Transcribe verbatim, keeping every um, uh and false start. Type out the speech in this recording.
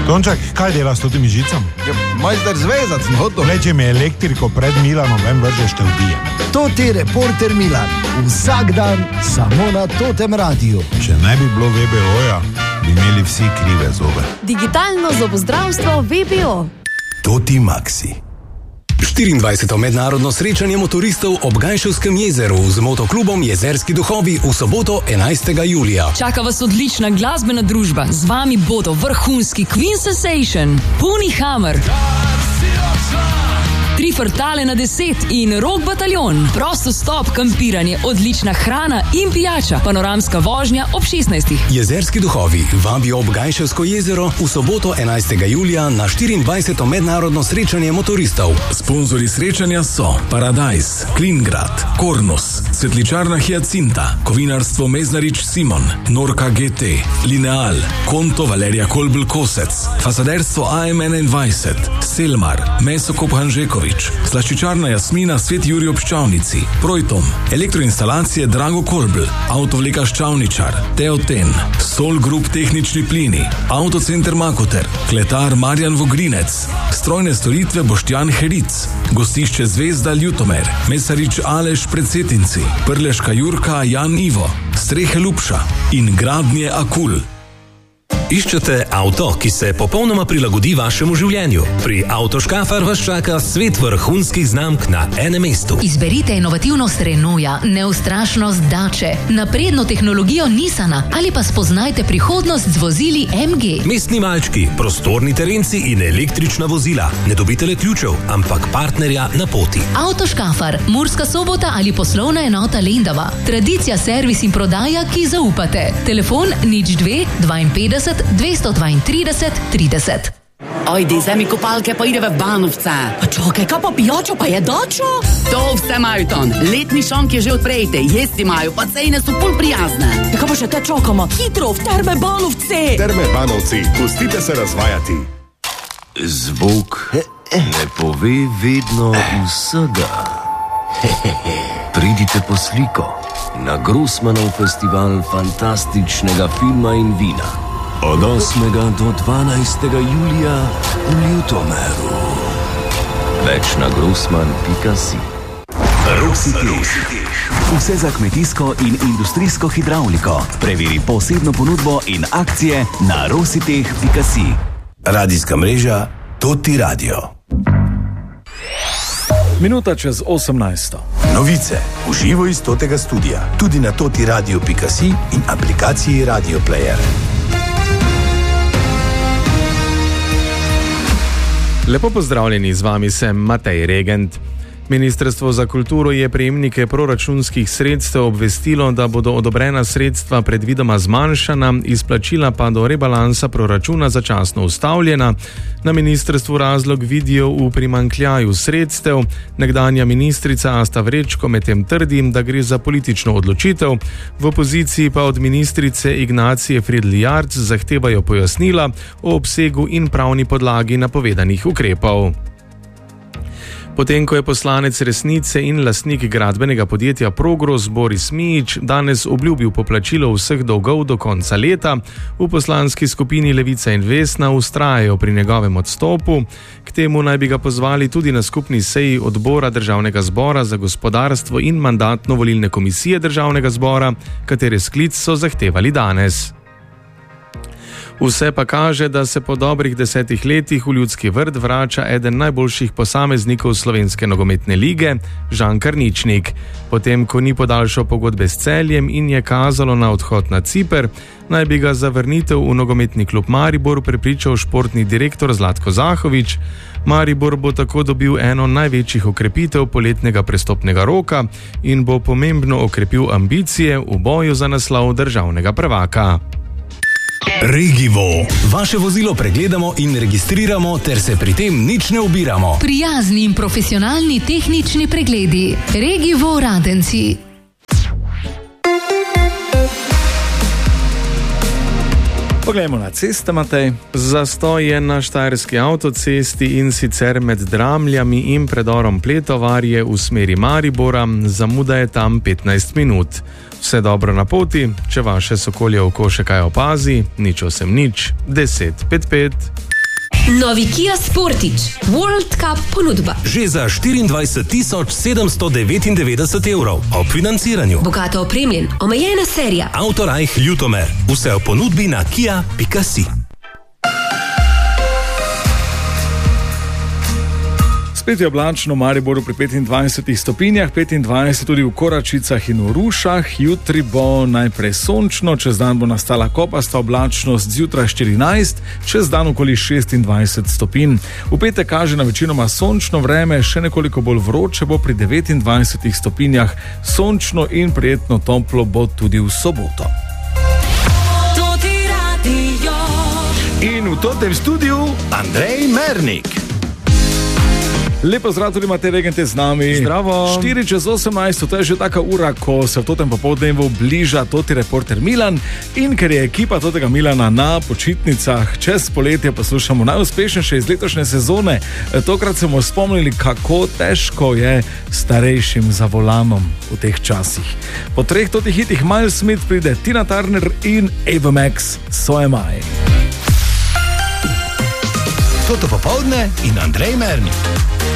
Tonček, kaj delaš s totimi žicami? Ja, majster zvezac, no to. Leče mi elektriko pred Milanom, vem vržeš te ubijem. Toti reporter Milan, vsak dan samo na Totem radiju. Če ne bi bilo V B O-ja, bi imeli vsi krive zobe. Digitalno zobozdravstvo V B O. Toti Maxi. štiriindvajseto mednarodno srečanje motoristov ob Gajševskem jezeru z motoklubom Jezerski duhovi v soboto enajstega julija. Čaka vas odlična glasbena družba. Z vami bodo vrhunski Queen Sensation, Puni Hammer, Tri Frtale na deset in Rock Bataljon. Prosto stop, kampiranje, odlična hrana in pijača. Panoramska vožnja ob šestnajstih. Jezerski duhovi vabijo ob Gajševsko jezero v soboto enajstega julija na štiriindvajseto mednarodno srečanje motoristov. Sponzorji srečanja so Paradise, Klingrad, Kornus, Svetličarna Hiacinta, Kovinarstvo Meznarič Simon, Norka G T, Lineal, Konto Valerija Kolbl Kosec, Fasaderstvo A M enaindvajset, Selmar, Mesokop Hanžekovič, Slaščičarna Jasmina Svet Jurij ob Ščavnici, Projtom, elektroinstalacije Drago Kolbl, Avtovleka Ščavničar, Teoten, Sol Group Tehnični plini, Autocenter Makoter, Kletar Marjan Vogrinec, Strojne storitve Boštjan Heric, Gostišče Zvezda Ljutomer, Mesarič Aleš Predsetinci, Prleška Jurka Jan Ivo, Strehe Lupša in Gradnje Akul. Iščete avto, ki se popolnoma prilagodi vašemu življenju? Pri Avtoškafar vas čaka svet vrhunskih znamk na enem mestu. Izberite inovativnost Renaulta, neustrašnost Dače, napredno tehnologijo Nissana ali pa spoznajte prihodnost z vozili M G. Mestni malčki, prostorni terenci in električna vozila. Ne dobite le ključev, ampak partnerja na poti. Avtoškafar, Murska Sobota ali poslovna enota Lendava. Tradicija, servis in prodaja, ki zaupate. Telefon nič dve dvainpetdeset dvesto dvaintrideset trideset. Ajde, vzemi kopalke pa ideve v Banovce. A čakaj, kaj pa pijačo, pa je dačo? To vse imajo ton. Letni šank je že odprejte, jesti imajo, pa cene so pol prijazne. Ja, kaj pa še te čakamo? Hitro, v Terme Banovce! Terme Banovci, pustite se razvajati. Zvok ne pove vedno vsega. Pridite po sliko na Grossmanov festival fantastičnega filma in vina. Od osmega do dvanajstega julija v Ljutomeru. Več na grossman pika si. Rositeh. Vse za kmetijsko in industrijsko hidravliko. Preveri posebno ponudbo in akcije na rositeh pika si. Radijska mreža Toti Radio. Minuta čez osemnajsto. Novice v živo iz Totega studia. Tudi na toti radio pika si in aplikaciji Radio Player. Lepo pozdravljeni, z vami sem Matej Regent. Ministrstvo za kulturo je prejemnike proračunskih sredstev obvestilo, da bodo odobrena sredstva predvidoma zmanjšana, izplačila pa do rebalansa proračuna začasno ustavljena. Na ministrstvu razlog vidijo v primanjkljaju sredstev. Nekdanja ministrica Asta Vrečko medtem trdi, da gre za politično odločitev. V opoziciji pa od ministrice Ignacije Fridl-Jarc zahtevajo pojasnila o obsegu in pravni podlagi napovedanih ukrepov. Potem, ko je poslanec Resnice in lastnik gradbenega podjetja Progros Boris Mijić danes obljubil poplačilo vseh dolgov do konca leta, v poslanski skupini Levica in Vesna vztrajajo pri njegovem odstopu. K temu naj bi ga pozvali tudi na skupni seji odbora Državnega zbora za gospodarstvo in mandatno-volilne komisije Državnega zbora, katere sklic so zahtevali danes. Vse pa kaže, da se po dobrih desetih letih v Ljudski vrt vrača eden najboljših posameznikov slovenske nogometne lige, Žan Karničnik. Potem, ko ni podaljšal pogodbe s Celjem in je kazalo na odhod na Ciper, naj bi ga za vrnitev v nogometni klub Maribor prepričal športni direktor Zlatko Zahovič. Maribor bo tako dobil eno največjih okrepitev poletnega prestopnega roka in bo pomembno okrepil ambicije v boju za naslov državnega prvaka. Regivo. Vaše vozilo pregledamo in registriramo, ter se pri tem nič ne ubiramo. Prijazni in profesionalni tehnični pregledi. Regivo Radenci. Poglejmo na ceste, Matej. Zastoj je na štajerski avtocesti in sicer med Dramljami in predorom Pletovarje v smeri Maribora. Zamuda je tam petnajst minut. Vse dobro na poti, če vaše sokolje oko še kaj opazi, nič osem nič, deset pet pet. Novi Kia Sportage World Cup ponudba. Že za štiriindvajset tisoč sedemsto devetindevetdeset evrov ob financiranju. Bogato opremljen, omejena serija. Autorajh Ljutomer. Vse v ponudbi na kia pika si. Spet je oblačno v Mariboru pri petindvajsetih stopinjah, petindvajset tudi v Koračicah in v Rušah. Jutri bo najprej sončno, čez dan bo nastala kopasta oblačnost, zjutraj štirinajst, čez dan okoli šestindvajset stopinj. V petek kaže na večinoma sončno vreme, še nekoliko bolj vroče bo pri devetindvajsetih stopinjah. Sončno in prijetno toplo bo tudi v soboto. In v totem studiu Andrej Mernik. Lepo zdrav tudi Matej Regent z nami. Zdravo. štiri čez osemnajst, to je že taka ura, ko se v totem popoldnevu bliža toti reporter Milan. In ker je ekipa totega Milana na počitnicah, čez poletje poslušamo najuspešnejše iz letošnje sezone. Tokrat smo spomnili, kako težko je starejšim za volanom v teh časih. Po treh totih hitih Miles Smith pride Tina Turner in Ava Max, So Am I. Toto popoldne in Andrej Mernik.